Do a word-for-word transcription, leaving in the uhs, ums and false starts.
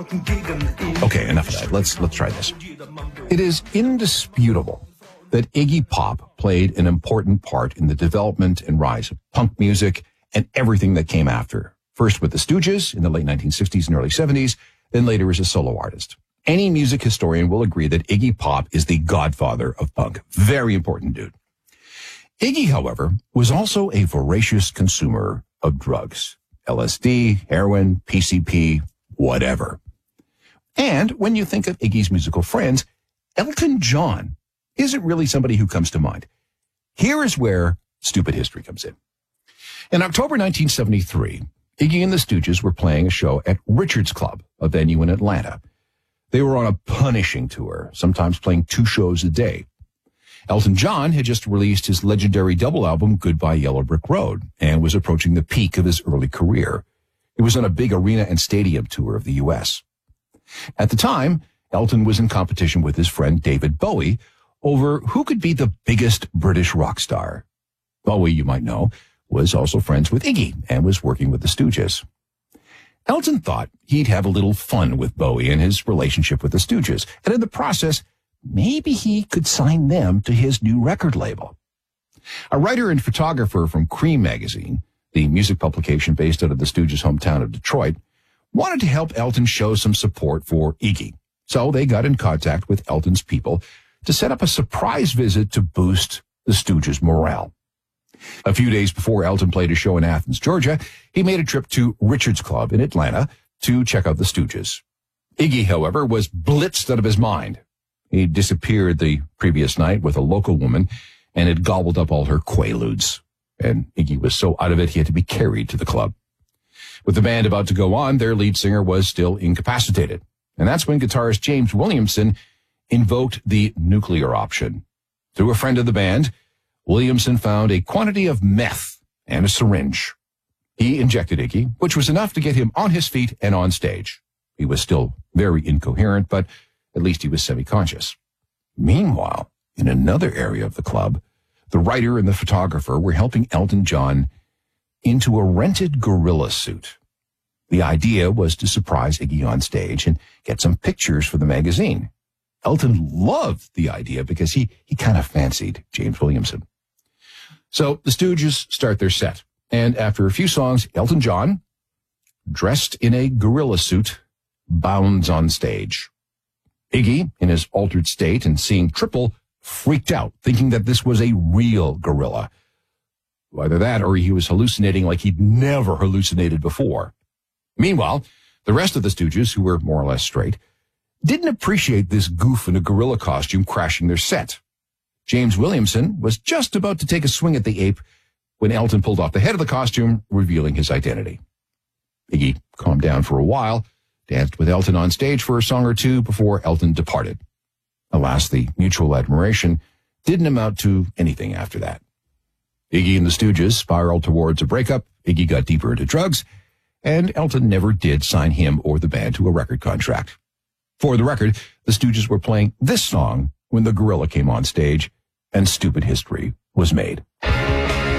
Okay, enough of that. Let's let's try this. It is indisputable that Iggy Pop played an important part in the development and rise of punk music and everything that came after. First with the Stooges in the late nineteen sixties and early seventies, then later as a solo artist. Any music historian will agree that Iggy Pop is the godfather of punk. Very important dude. Iggy, however, was also a voracious consumer of drugs. L S D, heroin, P C P, whatever. And when you think of Iggy's musical friends, Elton John isn't really somebody who comes to mind. Here is where stupid history comes in. In October nineteen seventy-three, Iggy and the Stooges were playing a show at Richards Club, a venue in Atlanta. They were on a punishing tour, sometimes playing two shows a day. Elton John had just released his legendary double album, Goodbye Yellow Brick Road, and was approaching the peak of his early career. He was on a big arena and stadium tour of the U S. At the time, Elton was in competition with his friend David Bowie over who could be the biggest British rock star. Bowie, you might know, was also friends with Iggy and was working with the Stooges. Elton thought he'd have a little fun with Bowie and his relationship with the Stooges, and in the process, maybe he could sign them to his new record label. A writer and photographer from Cream magazine, the music publication based out of the Stooges' hometown of Detroit, wanted to help Elton show some support for Iggy. So they got in contact with Elton's people to set up a surprise visit to boost the Stooges' morale. A few days before Elton played a show in Athens, Georgia, he made a trip to Richards Club in Atlanta to check out the Stooges. Iggy, however, was blitzed out of his mind. He disappeared the previous night with a local woman and had gobbled up all her Quaaludes. And Iggy was so out of it, he had to be carried to the club. With the band about to go on, their lead singer was still incapacitated. And that's when guitarist James Williamson invoked the nuclear option. Through a friend of the band, Williamson found a quantity of meth and a syringe. He injected Iggy, which was enough to get him on his feet and on stage. He was still very incoherent, but at least he was semi-conscious. Meanwhile, in another area of the club, the writer and the photographer were helping Elton John into a rented gorilla suit. The idea was to surprise Iggy on stage and get some pictures for the magazine. Elton loved the idea because he, he kind of fancied James Williamson. So the Stooges start their set, and after a few songs, Elton John, dressed in a gorilla suit, bounds on stage. Iggy, in his altered state and seeing triple, freaked out, thinking that this was a real gorilla. Either that or he was hallucinating like he'd never hallucinated before. Meanwhile, the rest of the Stooges, who were more or less straight, didn't appreciate this goof in a gorilla costume crashing their set. James Williamson was just about to take a swing at the ape when Elton pulled off the head of the costume, revealing his identity. Iggy calmed down for a while, danced with Elton on stage for a song or two before Elton departed. Alas, the mutual admiration didn't amount to anything after that. Iggy and the Stooges spiraled towards a breakup, Iggy got deeper into drugs, and Elton never did sign him or the band to a record contract. For the record, the Stooges were playing this song when the gorilla came on stage, and stupid history was made.